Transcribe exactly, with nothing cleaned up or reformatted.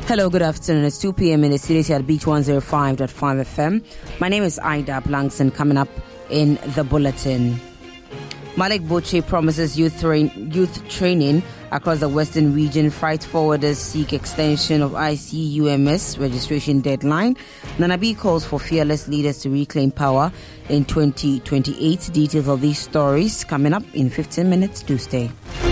Hello, good afternoon. It's two p.m. in the city at Beach one oh five point five F M. My name is Ida Blankson. Coming up in the bulletin, Malik Boche promises youth, tra- youth training across the Western region. Freight forwarders seek extension of I C U M S registration deadline. Nanabi calls for fearless leaders to reclaim power in twenty twenty-eight. Details of these stories coming up in fifteen minutes. Do stay.